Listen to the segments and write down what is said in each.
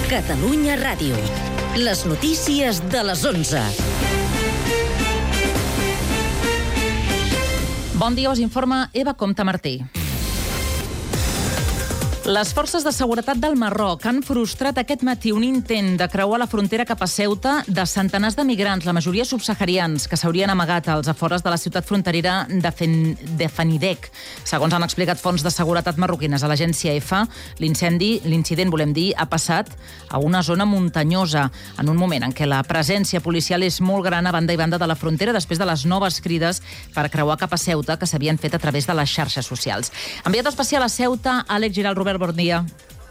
Catalunya Ràdio. Les notícies de les 11. Bon dia, us informa Eva Comte Martí. Les forces de seguretat del Marroc han frustrat aquest matí un intent de creuar la frontera cap a Ceuta de centenars de migrants, la majoria subsaharians, que s'haurien amagat als afores de la ciutat fronterera de Fenidec. Segons han explicat fonts de seguretat marroquines a l'agència EFA, l'incident, ha passat a una zona muntanyosa, en un moment en què la presència policial és molt gran a banda i banda de la frontera, després de les noves crides per creuar cap a Ceuta que s'havien fet a través de les xarxes socials. Enviat especial a Ceuta, Àlex Giral. Robert, bon dia.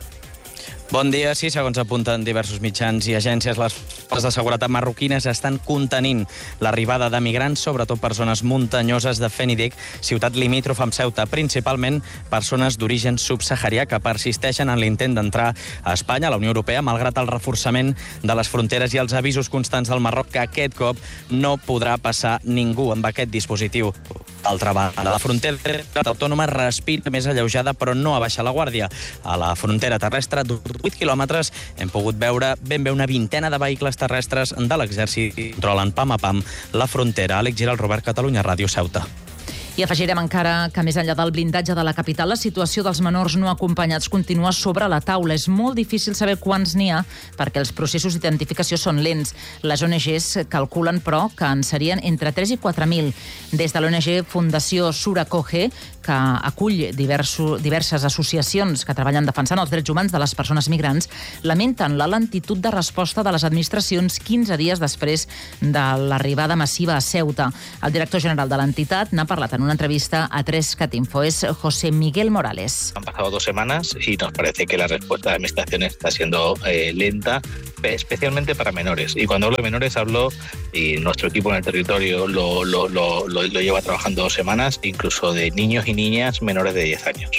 Bon dia. Sí, segons apunten diversos mitjans i agències, les forces de seguretat marroquines estan contenint l'arribada de migrants, sobretot persones muntanyoses de Fenidec, ciutat limítrofa amb Ceuta, principalment persones d'origen subsaharià que persisteixen en l'intent d'entrar a Espanya, a la Unió Europea, malgrat el reforçament de les fronteres i els avisos constants del Marroc que aquest cop no podrà passar ningú amb aquest dispositiu. D'altra banda, la frontera autònoma respira més alleujada, però no abaixa la guàrdia. A la frontera terrestre, 8 quilòmetres, hem pogut veure ben bé una vintena de vehicles terrestres de l'exèrcit que controlen pam a pam la frontera. Àlex Giral, Robert, Catalunya Ràdio, Ceuta. I afegirem encara que, més enllà del blindatge de la capital, la situació dels menors no acompanyats continua sobre la taula. És molt difícil saber quants n'hi ha perquè els processos d'identificació són lents. Les ONGs calculen, però, que en serien entre 3 i 4.000. Des de l'ONG Fundació Suracoge, que acull diverses associacions que treballen defensant els drets humans de les persones migrants, lamenten la lentitud de resposta de les administracions 15 dies després de l'arribada massiva a Ceuta. El director general de l'entitat n'ha parlat en una entrevista a 3catinfo. Es José Miguel Morales. Han pasado 2 semanas y nos parece que la respuesta de la administración está siendo lenta, especialmente para menores. Y cuando hablo de menores hablo, y nuestro equipo en el territorio lo lleva trabajando 2 semanas, incluso de niños y niñas menores de 10 años.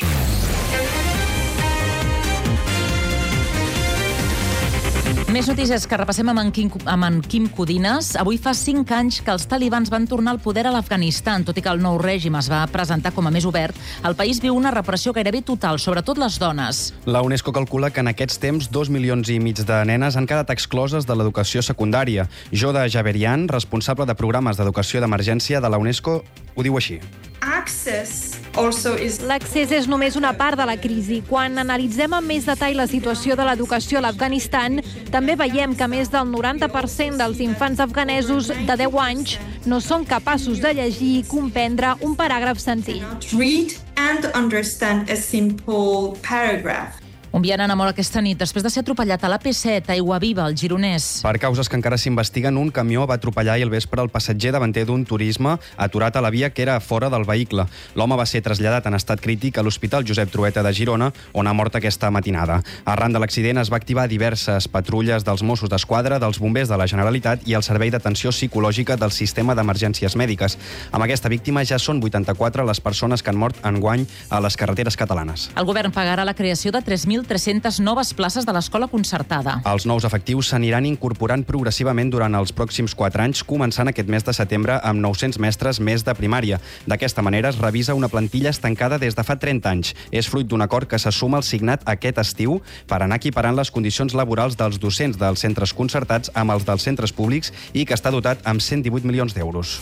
Més notícies que repassem amb en Quim Codines. Avui fa 5 anys que els talibans van tornar al poder a l'Afganistan. Tot i que el nou règim es va presentar com a més obert, el país viu una repressió gairebé total, sobretot les dones. La UNESCO calcula que en aquests temps 2,5 milions de nenes han quedat excloses de l'educació secundària. Joda Javerian, responsable de programes d'educació d'emergència de la UNESCO, ho diu així. L'accés és només una part de la crisi. Quan analitzem amb més detall la situació de l'educació a l'Afganistan, també veiem que més del 90% dels infants afganesos de 10 anys no són capaços de llegir i comprendre un paràgraf senzill. Read and understand a simple paragraph. Un vianant ha mort aquesta nit després de ser atropellat a l'AP7, a Aiguaviva, al Gironès. Per causes que encara s'investiguen, un camió va atropellar ahir al vespre el passatger davanter d'un turisme aturat a la via que era fora del vehicle. L'home va ser traslladat en estat crític a l'Hospital Josep Trueta de Girona, on ha mort aquesta matinada. Arran de l'accident es va activar diverses patrulles dels Mossos d'Esquadra, dels bombers de la Generalitat i el Servei d'Atenció Psicològica del Sistema d'Emergències Mèdiques. Amb aquesta víctima ja són 84 les persones que han mort enguany a les carreteres catalanes. El govern pagarà la creació de 3.300 noves places de l'escola concertada. Els nous efectius s'aniran incorporant progressivament durant els pròxims 4 anys, començant aquest mes de setembre amb 900 mestres més de primària. D'aquesta manera es revisa una plantilla estancada des de fa 30 anys. És fruit d'un acord que se suma al signat aquest estiu per anar equiparant les condicions laborals dels docents dels centres concertats amb els dels centres públics i que està dotat amb 118 milions d'euros.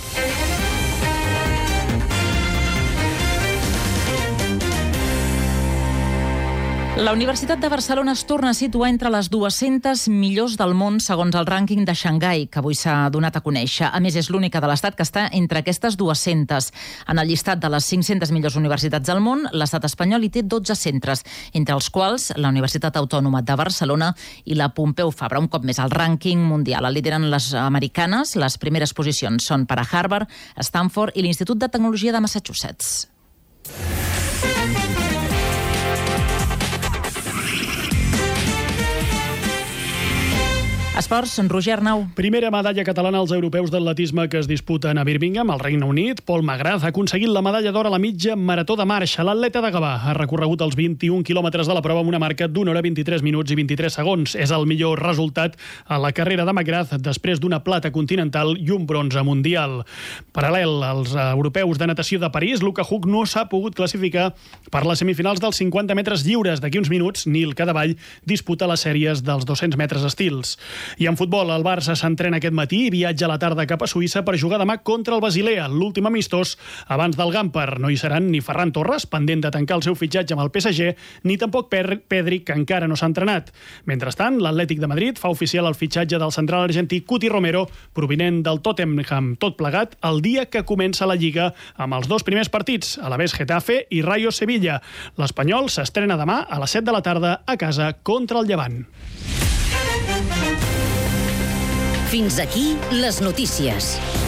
La Universitat de Barcelona es torna a situar entre les 200 millors del món segons el rànquing de Xangai, que avui s'ha donat a conèixer. A més, és l'única de l'Estat que està entre aquestes 200. En el llistat de les 500 millors universitats del món, l'Estat espanyol hi té 12 centres, entre els quals la Universitat Autònoma de Barcelona i la Pompeu Fabra. Un cop més al rànquing mundial. El lideren les americanes. Les primeres posicions són per a Harvard, Stanford i l'Institut de Tecnologia de Massachusetts. Esports, en Roger Arnau. Primera medalla catalana als europeus d'atletisme que es disputen a Birmingham, al Regne Unit. Pol Magraz ha aconseguit la medalla d'or a la mitja marató de marxa. L'atleta de Gavà ha recorregut els 21 quilòmetres de la prova amb una marca d'1 hora 23 minuts i 23 segons. És el millor resultat a la carrera de Magraz després d'una plata continental i un bronze mundial. Paral·lel als europeus de natació de París, Luca Huck no s'ha pogut classificar per les semifinals dels 50 metres lliures. D'aquí uns minuts, Nil Cadevall disputa les sèries dels 200 metres estils. I en futbol, el Barça s'entrena aquest matí i viatja a la tarda cap a Suïssa per jugar demà contra el Basilea, l'últim amistós abans del Gamper. No hi seran ni Ferran Torres, pendent de tancar el seu fitxatge amb el PSG, ni tampoc Pedri, que encara no s'ha entrenat. Mentrestant, l'Atlètic de Madrid fa oficial el fitxatge del central argentí Cuti Romero, provinent del Tottenham, tot plegat el dia que comença la Lliga amb els dos primers partits, Alavés Getafe i Rayo Sevilla. L'Espanyol s'estrena demà a les 7 de la tarda a casa contra el Llevant. Fins aquí les notícies.